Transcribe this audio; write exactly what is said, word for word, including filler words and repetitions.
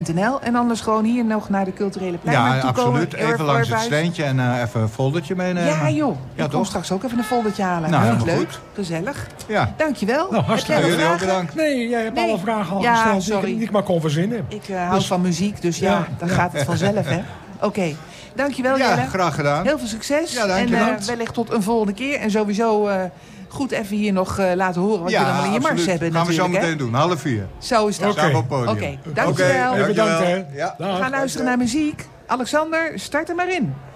En anders gewoon hier nog naar de culturele plein. Ja, absoluut. Even langs het steentje en uh, even een foldertje meenemen. Ja, joh. Ja, ik kom straks ook even een foldertje halen. Nou, Heel leuk. goed. Gezellig. Ja. Dankjewel. Nou, hartstikke jullie ook bedankt. Nee, jij hebt Nee. alle vragen al Ja, gesteld sorry. die ik, die ik maar kon verzinnen. Ik uh, hou Dus- van muziek, dus ja, Ja, dan ja. gaat het vanzelf, hè. Oké. Okay. Dankjewel, Ja, Jelle. graag gedaan. Heel veel succes. Ja, dank je. En uh, Bedankt. wellicht tot een volgende keer. En sowieso uh, goed even hier nog uh, laten horen wat Ja, je allemaal in je mars absoluut. hebben Gaan we zo natuurlijk. meteen doen, half vier. Zo is dat. Oké. Samen op het podium. Oké, okay, dankjewel. Oké, Even bedankt, hè. Ja. We gaan luisteren naar muziek. Alexander, start er maar in.